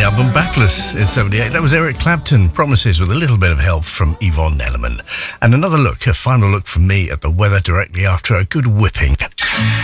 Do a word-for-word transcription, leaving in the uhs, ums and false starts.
album Backless in seventy-eight. That was Eric Clapton, Promises, with a little bit of help from Yvonne Elliman. And another look, a final look from me at the weather directly after a good whipping.